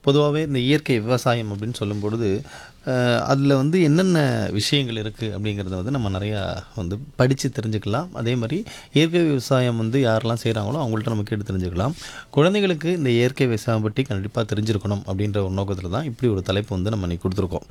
பொதுவாவே இந்த இயற்கை விவசாயம் அப்படின்னு சொல்லும்பொழுது, அதில வந்து என்னென்ன விஷயங்கள் இருக்கு அப்படிங்கிறத வந்து நம்ம நெறையா வந்து படிச்சு தெரிஞ்சுக்கலாம். அதேமாரி இயற்கை விவசாயம் வந்து யாரெல்லாம் செய்றாங்களோ அவங்கள்ட்ட நம்ம கேட்டு தெரிஞ்சுக்கலாம். குழந்தைகளுக்கு இந்த இயற்கை விவசாயம் பற்றி கண்டிப்பா தெரிஞ்சிருக்கணும் அப்படின்ற ஒரு நோக்கத்தில தான் இப்படி ஒரு தலைப்பு வந்து நம்ம இன்னைக்கு குடுத்துருக்கோம்.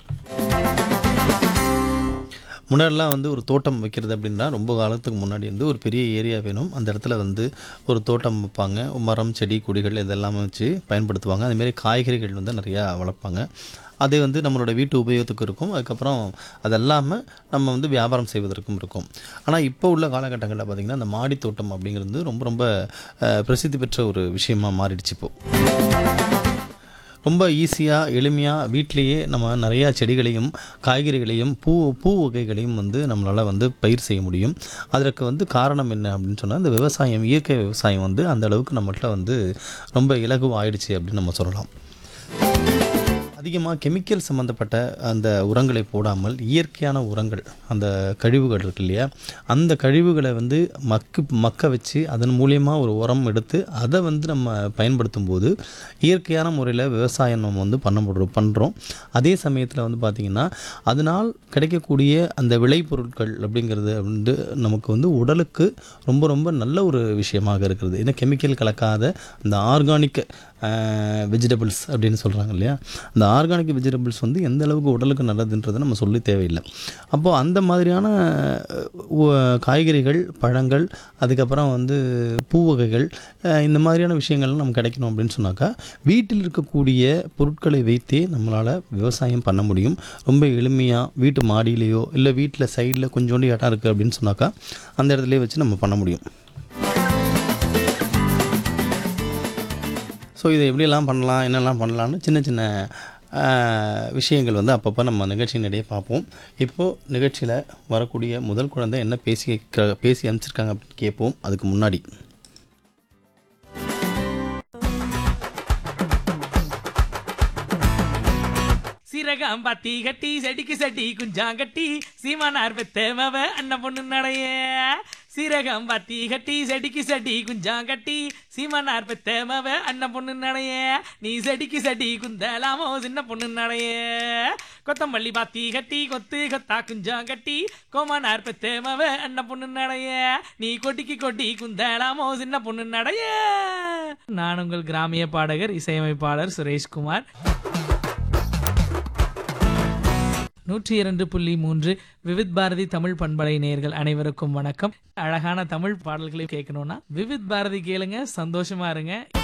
முன்னாடிலாம் வந்து ஒரு தோட்டம் வைக்கிறது அப்படின்னா, ரொம்ப காலத்துக்கு முன்னாடி வந்து ஒரு பெரிய ஏரியா வேணும். அந்த இடத்துல வந்து ஒரு தோட்டம் வைப்பாங்க. மரம், செடி, கொடிகள் இதெல்லாமே வச்சு பயன்படுத்துவாங்க. அதேமாரி காய்கறிகள் வந்து நெறையா வளர்ப்பாங்க. அது வந்து நம்மளோட வீட்டு உபயோகத்துக்கு இருக்கும். அதுக்கப்புறம் அது இல்லாம நம்ம வந்து வியாபாரம் செய்வதற்கும் இருக்கும். ஆனா, இப்போ உள்ள காலகட்டங்கள்ல பார்த்தீங்கன்னா, இந்த மாடி தோட்டம் அப்படிங்கிறது ரொம்ப ரொம்ப பிரசித்தி பெற்ற ஒரு விஷயமா மாறிடுச்சு இப்போ. ரொம்ப ஈஸியா, எளிமையா வீட்டிலேயே நம்ம நெறையா செடிகளையும், காய்கறிகளையும், பூ வகைகளையும் வந்து நம்மளால வந்து பயிர் செய்ய முடியும். அதற்கு வந்து காரணம் என்ன அப்படின்னு சொன்னா, இந்த விவசாயம், இயற்கை விவசாயம் வந்து அந்த அளவுக்கு நம்மள்ட்ட வந்து ரொம்ப இலகுவாயிடுச்சு அப்படின்னு நம்ம சொல்லலாம். அதிகமா கெமிக்கல் சம்மந்தப்பட்ட அந்த உரங்களை போடாமல், இயற்கையான உரங்கள், அந்த கழிவுகள் இருக்கு இல்லையா? அந்த கழிவுகள வந்து மக்க வச்சு, அதன் மூலியமா ஒரு உரம் எடுத்து, அத வந்து நம்ம பயன்படுத்தும்போது, இயற்கையான முறையில விவசாயம் நம்ம வந்து பண்றோம். அதே சமயத்தில வந்து பார்த்தீங்கன்னா, அதனால் கிடைக்கக்கூடிய அந்த விளைபொருட்கள் அப்படிங்கிறது வந்து நமக்கு வந்து உடலுக்கு ரொம்ப ரொம்ப நல்ல ஒரு விஷயமாக இருக்கிறது. ஏன்னா கெமிக்கல் கலக்காத இந்த ஆர்கானிக் வெஜிடபிள்ஸ் அப்படின்னு சொல்றாங்க இல்லையா? அந்த ஆர்கானிக் வெஜிடபிள்ஸ் வந்து எந்த அளவுக்கு உடலுக்கு நல்லதுன்றத நம்ம சொல்லி தேவையில்ல. அப்போ அந்த மாதிரியான உ காய்கறிகள், பழங்கள், அதுக்கப்புறம் வந்து பூ வகைகள், இந்த மாதிரியான விஷயங்கள்லாம் நமக்கு கிடைக்கணும் அப்படின்னு சொன்னாக்கா, வீட்டில் இருக்கக்கூடிய பொருட்களை வைத்தே நம்மளால விவசாயம் பண்ண முடியும். ரொம்ப எளிமையா வீட்டு மாடியிலயோ, இல்ல வீட்ல சைட்ல கொஞ்சோண்டு இடம் இருக்கு அப்படின்னு சொன்னாக்கா, அந்த இடத்துலயே வச்சு நம்ம பண்ண முடியும். ஸோ இத எப்படியெல்லாம் பண்ணலாம், என்னெல்லாம் பண்ணலான்னு சின்ன சின்ன அ விஷயங்கள் வந்து அப்பப்போ நம்ம நிகழ்ச்சியின் இடையே பார்ப்போம். இப்போ நிகழ்ச்சியில வரக்கூடிய முதல் குழந்தை என்ன பேசி அனுப்பிச்சிருக்காங்க அப்படின்னு கேட்போம். அதுக்கு முன்னாடி சீரகம் பத்தி கட்டி செடிக்கு செடி குஞ்சாங்கட்டி சீமானார் பெத்தேமவ அண்ணன் பொண்ணு நடைய. சீரகம் பத்தி கட்டி செடிக்கு செடி குஞ்சாங்கட்டி சீமானார் பெத்தேமவ அண்ணன் பொண்ணு நடைய. நீ செடிக்கு செடி குந்தலாமோ சின்ன பொண்ணு நடைய. கொத்தமல்லி பாத்தி கட்டி கொத்து கொத்தா குஞ்சாங்கட்டி கோமானார் பெத்தேமவ அண்ணன் பொண்ணு நடைய. நீ கொட்டிக்கு கொட்டி குந்தலாமோ சின்ன பொண்ணு நடைய. நான் உங்கள் கிராமிய பாடகர் இசையமைப்பாளர் சுரேஷ்குமார். 102.3 விவித் பாரதி தமிழ் பண்பலை நேயர்கள் அனைவருக்கும் வணக்கம். அழகான தமிழ் பாடல்களை கேட்கணும்னா விவித் பாரதி கேளுங்க, சந்தோஷமா இருங்க.